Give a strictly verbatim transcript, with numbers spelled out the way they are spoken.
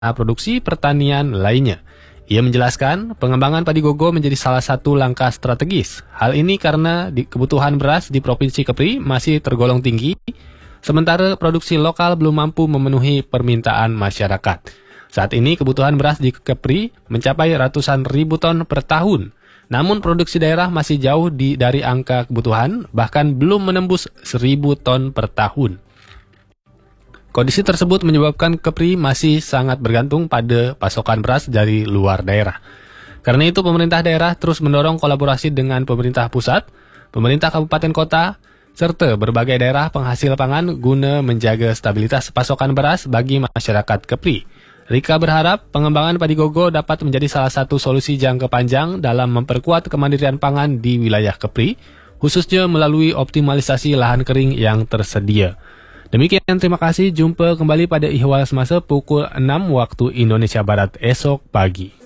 produksi pertanian lainnya. Ia menjelaskan, pengembangan padi gogo menjadi salah satu langkah strategis. Hal ini karena di kebutuhan beras di Provinsi Kepri masih tergolong tinggi, sementara produksi lokal belum mampu memenuhi permintaan masyarakat. Saat ini kebutuhan beras di Kepri mencapai ratusan ribu ton per tahun. Namun produksi daerah masih jauh di, dari angka kebutuhan, bahkan belum menembus seribu ton per tahun. Kondisi tersebut menyebabkan Kepri masih sangat bergantung pada pasokan beras dari luar daerah. Karena itu pemerintah daerah terus mendorong kolaborasi dengan pemerintah pusat, pemerintah kabupaten kota, serta berbagai daerah penghasil pangan guna menjaga stabilitas pasokan beras bagi masyarakat Kepri. Rika berharap pengembangan padi gogo dapat menjadi salah satu solusi jangka panjang dalam memperkuat kemandirian pangan di wilayah Kepri, khususnya melalui optimalisasi lahan kering yang tersedia. Demikian, terima kasih. Jumpa kembali pada Ihwal Semasa pukul enam waktu Indonesia Barat esok pagi.